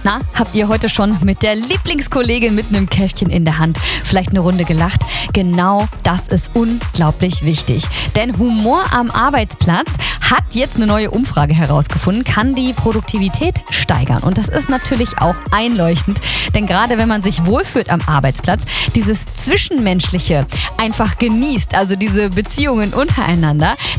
Na, habt ihr heute schon mit der Lieblingskollegin mit einem Käffchen in der Hand vielleicht eine Runde gelacht? Genau das ist unglaublich wichtig. Denn Humor am Arbeitsplatz hat jetzt eine neue Umfrage herausgefunden, kann die Produktivität steigern. Und das ist natürlich auch einleuchtend, denn gerade wenn man sich wohlfühlt am Arbeitsplatz, dieses Zwischenmenschliche einfach genießt, also diese Beziehungen untereinander,